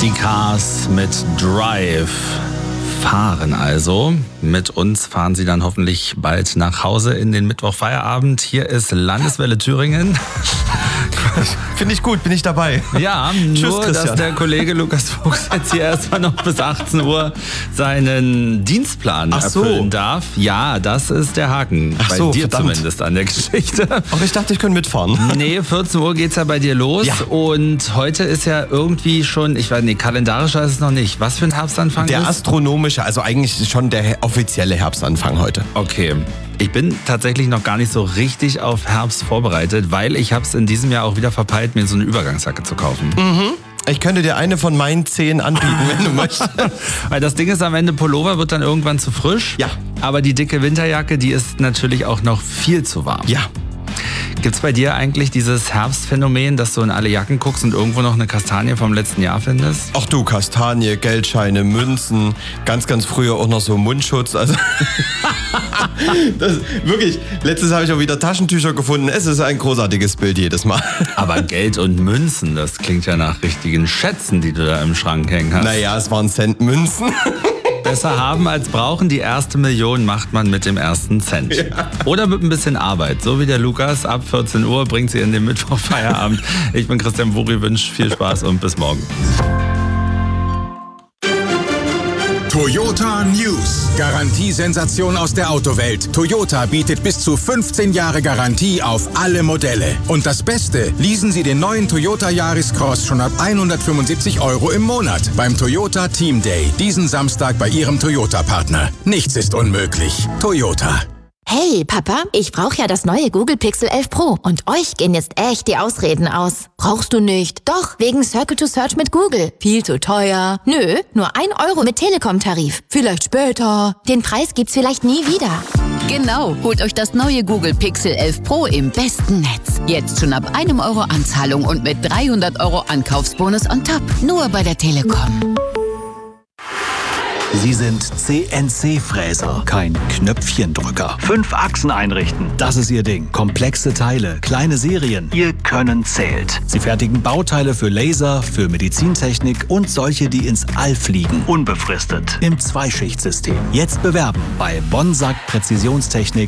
Die Cars mit Drive fahren also. Mit uns fahren sie dann hoffentlich bald nach Hause in den Mittwochfeierabend. Hier ist Landeswelle Thüringen. Finde ich gut, bin ich dabei. Ja, Tschüss, nur Christian. dass der Kollege Lukas Fuchs jetzt hier erstmal noch bis 18 Uhr seinen Dienstplan erfüllen darf. Ja, das ist der Haken. Bei dir verdammt. zumindest an der Geschichte. Ach, ich dachte, ich könnte mitfahren. Nee, 14 Uhr geht's ja bei dir los. Ja. Und heute ist ja irgendwie schon, ich weiß nicht, kalendarischer ist es noch nicht. Was für ein Herbstanfang Der ist? astronomische, also eigentlich schon der offizielle Herbstanfang heute. Okay. Ich bin tatsächlich noch gar nicht so richtig auf Herbst vorbereitet, weil ich habe es in diesem Jahr auch wieder verpeilt, mir so eine Übergangsjacke zu kaufen. Ich könnte dir eine von meinen 10 anbieten, wenn du möchtest. Weil das Ding ist, am Ende Pullover wird dann irgendwann zu frisch. Ja. Aber die dicke Winterjacke, die ist natürlich auch noch viel zu warm. Ja. Gibt's bei dir eigentlich dieses Herbstphänomen, dass du in alle Jacken guckst und irgendwo noch eine Kastanie vom letzten Jahr findest? Ach du, Kastanie, Geldscheine, Münzen, ganz früher auch noch so Mundschutz. Also das, wirklich, letztes habe ich auch wieder Taschentücher gefunden. Es ist ein großartiges Bild jedes Mal. Aber Geld und Münzen, das klingt ja nach richtigen Schätzen, die du da im Schrank hängen hast. Naja, es waren Centmünzen. Besser haben als brauchen. Die erste Million macht man mit dem ersten Cent. Ja. Oder mit ein bisschen Arbeit. So wie der Lukas. Ab 14 Uhr bringt sie in den Mittwochfeierabend. Ich bin Christian Buri, wünsche viel Spaß und bis morgen. Toyota News. Garantiesensation aus der Autowelt. Toyota bietet bis zu 15 Jahre Garantie auf alle Modelle. Und das Beste, leasen Sie den neuen Toyota Yaris Cross schon ab 175 € im Monat beim Toyota Team Day. Diesen Samstag bei Ihrem Toyota-Partner. Nichts ist unmöglich. Toyota. Hey, Papa, ich brauche ja das neue Google Pixel 11 Pro. Und euch gehen jetzt echt die Ausreden aus. Brauchst du nicht? Doch, wegen Circle to Search mit Google. Viel zu teuer. Nö, nur 1 € mit Telekom-Tarif. Vielleicht später. Den Preis gibt's vielleicht nie wieder. Genau, holt euch das neue Google Pixel 11 Pro im besten Netz. Jetzt schon ab 1 € Anzahlung und mit 300 € Ankaufsbonus on top. Nur bei der Telekom. Sie sind CNC-Fräser, kein Knöpfchendrücker. 5 Achsen einrichten, das ist Ihr Ding. Komplexe Teile, kleine Serien, Ihr Können zählt. Sie fertigen Bauteile für Laser, für Medizintechnik und solche, die ins All fliegen. Unbefristet, im Zweischichtsystem. Jetzt bewerben bei Bonsack Präzisionstechnik